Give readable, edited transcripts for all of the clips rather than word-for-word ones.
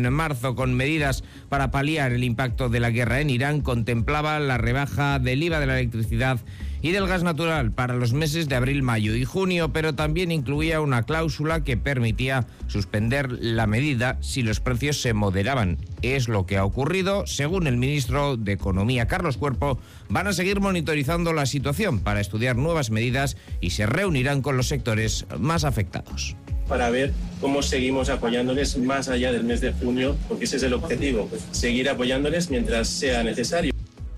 en marzo con medidas para paliar el impacto de la guerra en Irán contemplaba la rebaja del IVA de la electricidad y del gas natural para los meses de abril, mayo y junio, pero también incluía una cláusula que permitía suspender la medida si los precios se moderaban. Es lo que ha ocurrido. Según el ministro de Economía, Carlos Cuerpo, van a seguir monitorizando la situación para estudiar nuevas medidas y se reunirán con los sectores más afectados. Para ver cómo seguimos apoyándoles más allá del mes de junio, porque ese es el objetivo, seguir apoyándoles mientras sea necesario.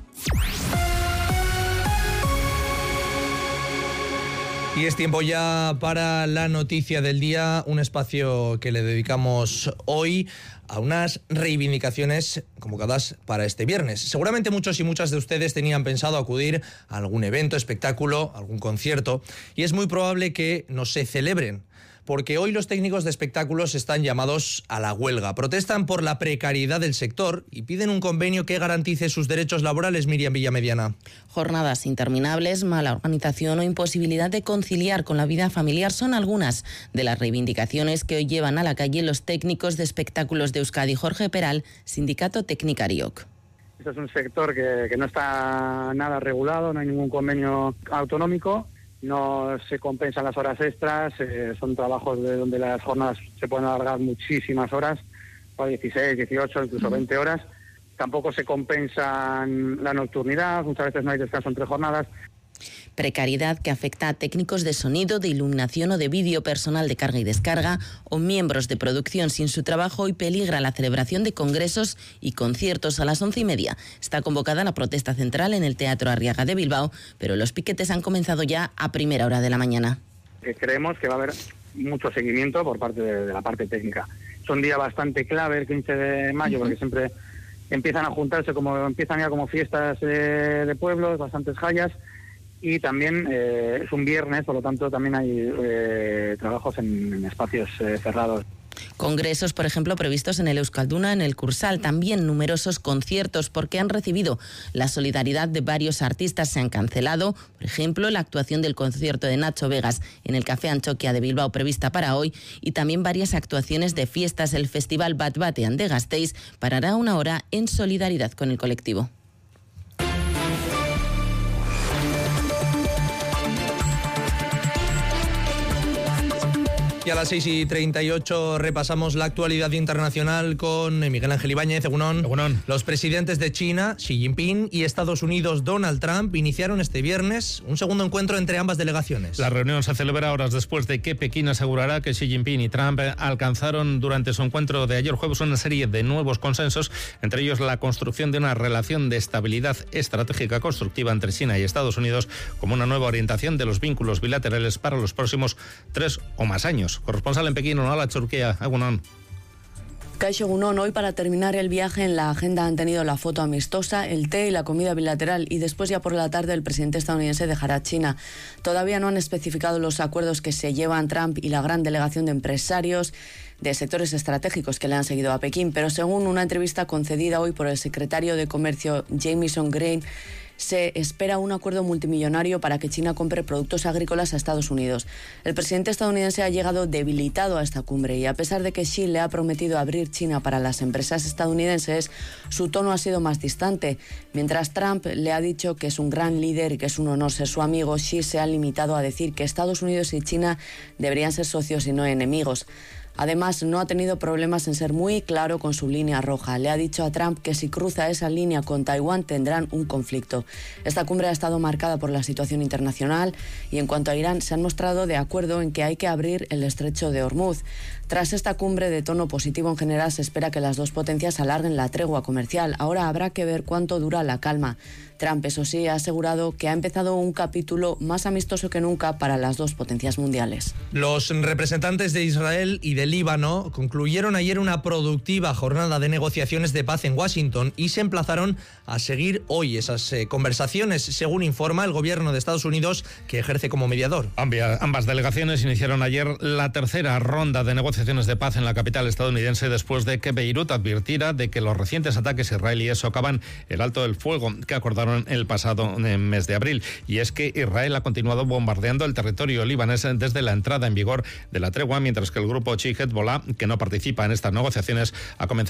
Y es tiempo ya para la noticia del día, un espacio que le dedicamos hoy a unas reivindicaciones convocadas para este viernes. Seguramente muchos y muchas de ustedes tenían pensado acudir a algún evento, espectáculo, algún concierto, y es muy probable que no se celebren, porque hoy los técnicos de espectáculos están llamados a la huelga. Protestan por la precariedad del sector y piden un convenio que garantice sus derechos laborales. Miriam Villamediana. Jornadas interminables, mala organización o imposibilidad de conciliar con la vida familiar son algunas de las reivindicaciones que hoy llevan a la calle los técnicos de espectáculos de Euskadi. Jorge Peral, Sindicato Teknikariok. Este es un sector que no está nada regulado, no hay ningún convenio autonómico. No se compensan las horas extras, son trabajos de donde las jornadas se pueden alargar muchísimas horas, 16, 18, incluso 20 horas. Tampoco se compensan la nocturnidad, muchas veces no hay descanso entre jornadas. Precariedad que afecta a técnicos de sonido, de iluminación o de vídeo, personal de carga y descarga o miembros de producción sin su trabajo, y peligra la celebración de congresos y conciertos. A las 11:30 está convocada la protesta central en el Teatro Arriaga de Bilbao, pero los piquetes han comenzado ya a primera hora de la mañana. Creemos que va a haber mucho seguimiento por parte de la parte técnica. Es un día bastante clave el 15 de mayo, porque siempre empiezan a juntarse, empiezan ya como fiestas de pueblos, bastantes jallas. Y también es un viernes, por lo tanto también hay trabajos en espacios cerrados. Congresos, por ejemplo, previstos en el Euskalduna, en el Cursal. También numerosos conciertos, porque han recibido la solidaridad de varios artistas. Se han cancelado, por ejemplo, la actuación del concierto de Nacho Vegas en el Café Anchoquia de Bilbao, prevista para hoy, y también varias actuaciones de fiestas. El Festival Bat Batean de Gasteiz parará una hora en solidaridad con el colectivo. Y a las 6:38 repasamos la actualidad internacional con Miguel Ángel Ibáñez. Egunon. Los presidentes de China, Xi Jinping, y Estados Unidos, Donald Trump, iniciaron este viernes un segundo encuentro entre ambas delegaciones. La reunión se celebra horas después de que Pekín asegurara que Xi Jinping y Trump alcanzaron durante su encuentro de ayer jueves una serie de nuevos consensos, entre ellos la construcción de una relación de estabilidad estratégica constructiva entre China y Estados Unidos, como una nueva orientación de los vínculos bilaterales para los próximos 3 o más años. Corresponsal en Pekín, hola Turquía, Egunon. Kaixo Egunon, hoy para terminar el viaje en la agenda han tenido la foto amistosa, el té y la comida bilateral, y después ya por la tarde el presidente estadounidense dejará China. Todavía no han especificado los acuerdos que se llevan Trump y la gran delegación de empresarios de sectores estratégicos que le han seguido a Pekín, pero según una entrevista concedida hoy por el secretario de Comercio Jamieson Green, se espera un acuerdo multimillonario para que China compre productos agrícolas a Estados Unidos. El presidente estadounidense ha llegado debilitado a esta cumbre y a pesar de que Xi le ha prometido abrir China para las empresas estadounidenses, su tono ha sido más distante. Mientras Trump le ha dicho que es un gran líder y que es un honor ser su amigo, Xi se ha limitado a decir que Estados Unidos y China deberían ser socios y no enemigos. Además, no ha tenido problemas en ser muy claro con su línea roja. Le ha dicho a Trump que si cruza esa línea con Taiwán tendrán un conflicto. Esta cumbre ha estado marcada por la situación internacional y en cuanto a Irán se han mostrado de acuerdo en que hay que abrir el estrecho de Hormuz. Tras esta cumbre de tono positivo en general, se espera que las dos potencias alarguen la tregua comercial. Ahora habrá que ver cuánto dura la calma. Trump, eso sí, ha asegurado que ha empezado un capítulo más amistoso que nunca para las dos potencias mundiales. Los representantes de Israel y de Líbano concluyeron ayer una productiva jornada de negociaciones de paz en Washington y se emplazaron a seguir hoy esas conversaciones, según informa el gobierno de Estados Unidos, que ejerce como mediador. Ambas delegaciones iniciaron ayer la tercera ronda de negociaciones de paz en la capital estadounidense después de que Beirut advirtiera de que los recientes ataques israelíes socavan el alto del fuego que acordaron el pasado mes de abril. Y es que Israel ha continuado bombardeando el territorio libanés desde la entrada en vigor de la tregua, mientras que el grupo chií Hezbollah, que no participa en estas negociaciones, ha comenzado